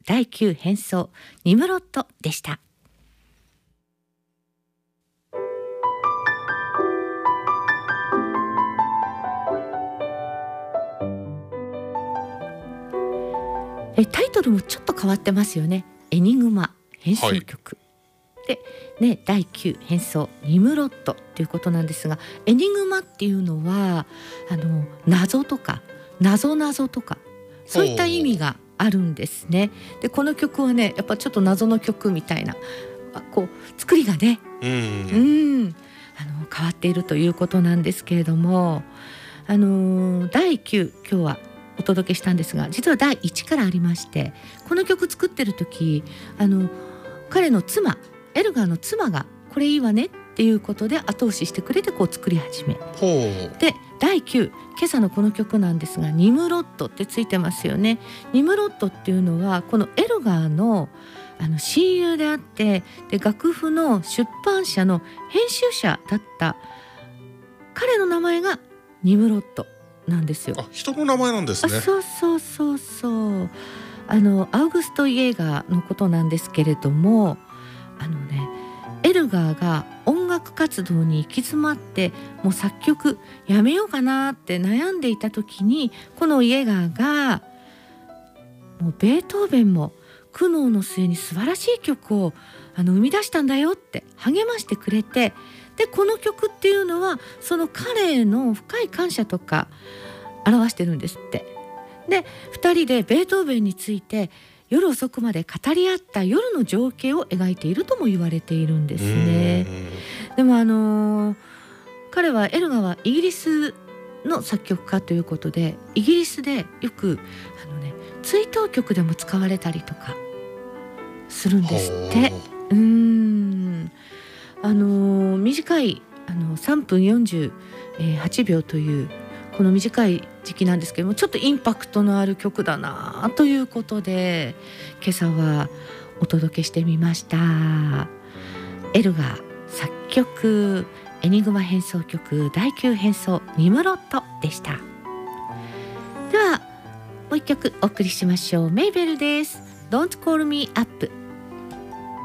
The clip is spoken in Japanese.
第9変奏ニムロットでした。タイトルもちょっと変わってますよね。エニグマ変奏曲、でね、第9変奏ニムロットということなんですが、エニグマっていうのは謎とか謎とかそういった意味があるんですね。でこの曲はねやっぱちょっと謎の曲みたいなこう作りがね変わっているということなんですけれども、第9今日はお届けしたんですが、実は第1からありまして、この曲作ってる時彼の妻エルガーの妻がこれいいわねっていうことで後押ししてくれてこう作り始めで、第9今朝のこの曲なんですが、ニムロットってついてますよね。ニムロットっていうのはこのエルガーの親友であって、で楽譜の出版社の編集者だった彼の名前がニムロットなんですよ。 人の名前なんですね。 そうアウグスト・イエーガーのことなんですけれども、エルガーが音楽活動に行き詰まってもう作曲やめようかなって悩んでいた時に、このイエガーがもうベートーベンも苦悩の末に素晴らしい曲を生み出したんだよって励ましてくれて、でこの曲っていうのはその彼への深い感謝とか表してるんですって。で2人でベートーベンについて夜遅くまで語り合った夜の情景を描いているとも言われているんですね。でも彼はエルガーはイギリスの作曲家ということで、イギリスでよく追悼曲でも使われたりとかするんですって。短い3分48秒というこの短い時期なんですけども、ちょっとインパクトのある曲だなということで今朝はお届けしてみました。エルガー作曲エニグマ変奏曲第9変奏ニムロットでした。ではもう一曲お送りしましょう。メイベルです。 Don't Call Me Up。